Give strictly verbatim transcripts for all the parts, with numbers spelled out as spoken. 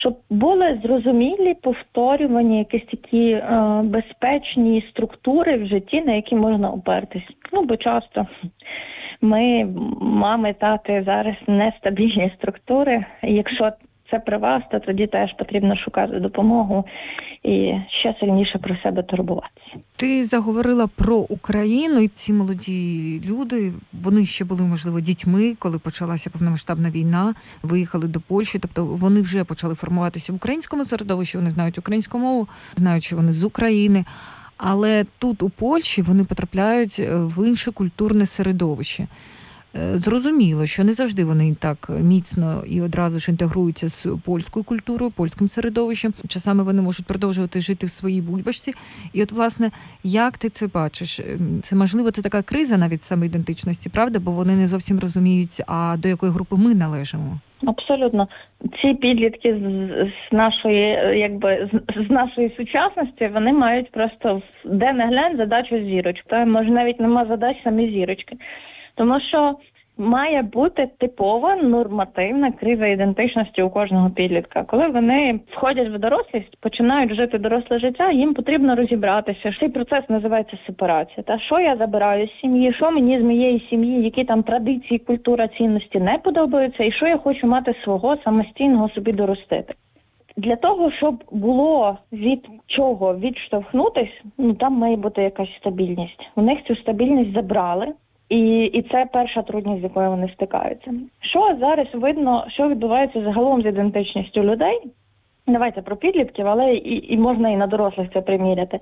Щоб були зрозумілі, повторювані якісь такі е, безпечні структури в житті, на які можна опертись. Ну, бо часто ми, мами, тати, зараз нестабільні структури. І якщо це при вас, то тоді теж потрібно шукати допомогу і ще сильніше про себе турбуватися. Ти заговорила про Україну, і ці молоді люди, вони ще були, можливо, дітьми, коли почалася повномасштабна війна, виїхали до Польщі, тобто вони вже почали формуватися в українському середовищі, вони знають українську мову, знають, що вони з України, але тут, у Польщі, вони потрапляють в інше культурне середовище. Зрозуміло, що не завжди вони так міцно і одразу ж інтегруються з польською культурою, польським середовищем. Часами вони можуть продовжувати жити в своїй бульбашці. І от, власне, як ти це бачиш? Це, можливо, це така криза навіть самоідентичності, правда? Бо вони не зовсім розуміють, а до якої групи ми належимо. Абсолютно. Ці підлітки з, з нашої, якби, з, з нашої сучасності, вони мають просто де не глянь задачу зірочку. Та, може, навіть нема задач, самі зірочки. Тому що має бути типова нормативна криза ідентичності у кожного підлітка. Коли вони входять в дорослість, починають жити доросле життя, їм потрібно розібратися. Цей процес називається сепарація. Та що я забираю з сім'ї, що мені з моєї сім'ї, які там традиції, культура, цінності не подобаються, і що я хочу мати свого самостійного собі доростити. Для того, щоб було від чого відштовхнутись, ну там має бути якась стабільність. У них цю стабільність забрали. І, і це перша трудність, з якою вони стикаються. Що зараз видно, що відбувається загалом з ідентичністю людей? Давайте про підлітків, але і, і можна і на дорослих це приміряти.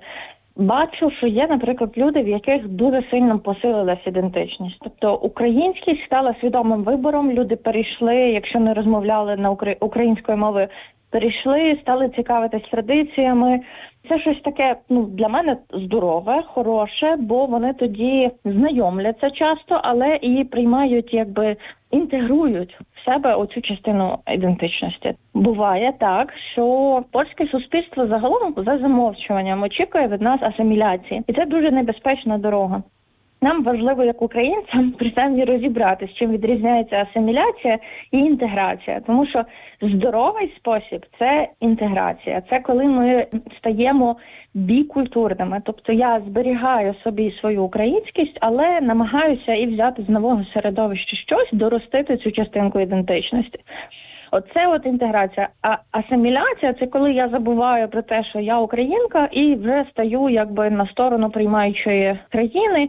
Бачу, що є, наприклад, люди, в яких дуже сильно посилилась ідентичність. Тобто українськість стала свідомим вибором, люди перейшли, якщо не розмовляли на укра... українською мовою, перейшли, стали цікавитись традиціями. Це щось таке, ну, для мене здорове, хороше, бо вони тоді знайомляться часто, але і приймають, якби, інтегрують в себе оцю частину ідентичності. Буває так, що польське суспільство загалом за замовчуванням очікує від нас асиміляції. І це дуже небезпечна дорога. Нам важливо, як українцям, принаймні розібратися, чим відрізняється асиміляція і інтеграція. Тому що здоровий спосіб – це інтеграція. Це коли ми стаємо бікультурними. Тобто я зберігаю собі свою українськість, але намагаюся і взяти з нового середовища щось, доростити цю частинку ідентичності. Оце от інтеграція. А асиміляція – це коли я забуваю про те, що я українка, і вже стаю якби на сторону приймаючої країни,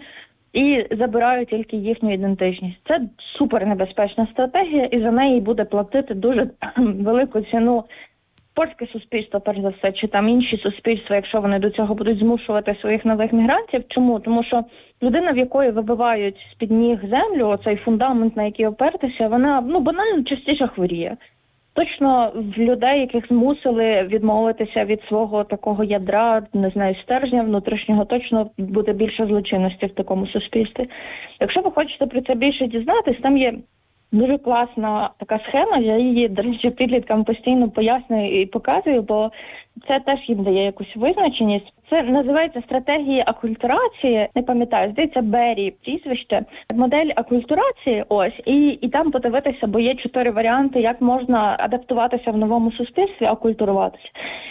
і забираю тільки їхню ідентичність. Це супернебезпечна стратегія, і за неї буде платити дуже велику ціну польське суспільство, перш за все, чи там інші суспільства, якщо вони до цього будуть змушувати своїх нових мігрантів. Чому? Тому що людина, в якої вибивають з-під ніг землю, оцей фундамент, на який опертися, вона, ну, банально частіше хворіє. Точно в людей, яких змусили відмовитися від свого такого ядра, не знаю, стержня внутрішнього, точно буде більше злочинності в такому суспільстві. Якщо ви хочете про це більше дізнатись, там є дуже класна така схема, я її, до речі, підліткам постійно пояснюю і показую, бо це теж їм дає якусь визначеність. Це називається стратегія акультурації, не пам'ятаю, здається, Беррі прізвище. Модель акультурації, ось, і, і там подивитися, бо є чотири варіанти, як можна адаптуватися в новому суспільстві, акультуруватися.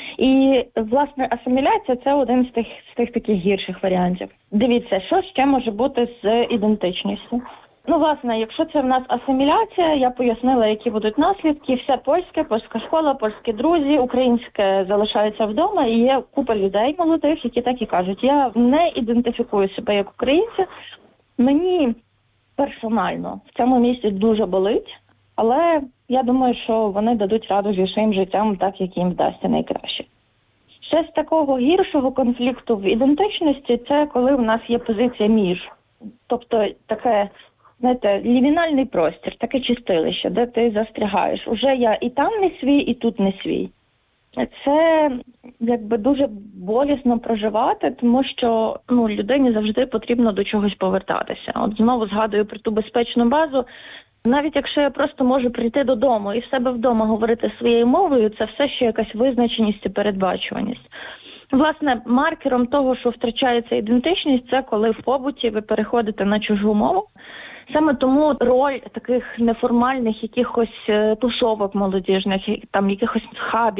І, власне, асиміляція – це один з тих, з тих таких гірших варіантів. Дивіться, що ще може бути з ідентичністю. Ну, власне, якщо це в нас асиміляція, я пояснила, які будуть наслідки. Все польське, польська школа, польські друзі, українське залишається вдома, і є купа людей молодих, які так і кажуть, я не ідентифікую себе як українця, мені персонально в цьому місці дуже болить, але я думаю, що вони дадуть раду зі своїм життям так, як їм вдасться найкраще. Ще з такого гіршого конфлікту в ідентичності – це коли в нас є позиція між, тобто таке, знаєте, лімінальний простір, таке чистилище, де ти застрягаєш. Уже я і там не свій, і тут не свій. Це якби дуже болісно проживати, тому що, ну, людині завжди потрібно до чогось повертатися. От знову згадую про ту безпечну базу. Навіть якщо я просто можу прийти додому і в себе вдома говорити своєю мовою, це все ще якась визначеність і передбачуваність. Власне, маркером того, що втрачається ідентичність, це коли в побуті ви переходите на чужу мову, Саме тому роль таких неформальних якихось е, тусовок молодіжних, там якихось хабів,